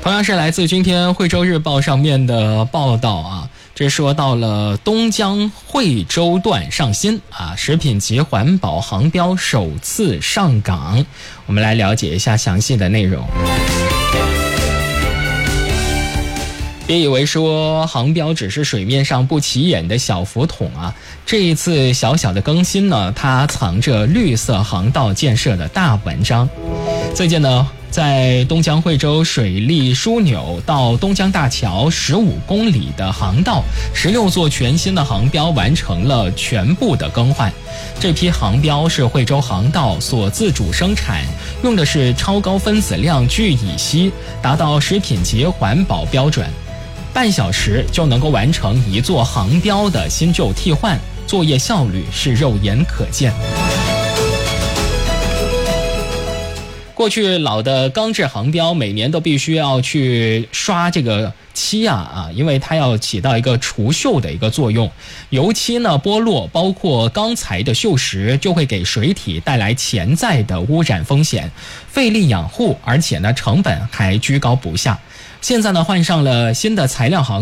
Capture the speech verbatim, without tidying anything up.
同样是来自今天惠州日报上面的报道啊，这说到了东江惠州段上新啊，食品级环保航标首次上港，我们来了解一下详细的内容。别以为说航标只是水面上不起眼的小浮筒啊，这一次小小的更新呢，它藏着绿色航道建设的大文章。最近呢，在东江惠州水利枢纽到东江大桥十五公里的航道，十六座全新的航标完成了全部的更换。这批航标是惠州航道所自主生产，用的是超高分子量聚乙烯，达到食品级环保标准。半小时就能够完成一座航标的新旧替换，作业效率是肉眼可见。过去老的钢制航标每年都必须要去刷这个漆啊啊，因为它要起到一个除锈的一个作用。油漆呢剥落，包括钢材的锈蚀，就会给水体带来潜在的污染风险，费力养护，而且呢成本还居高不下。现在呢换上了新的材料航